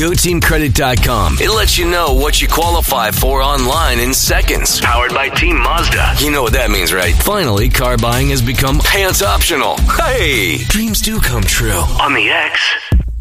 GoTeamCredit.com. It lets you know what you qualify for online in seconds. Powered by Team Mazda. You know what that means, right? Finally, car buying has become pants optional. Hey, dreams do come true. On the X.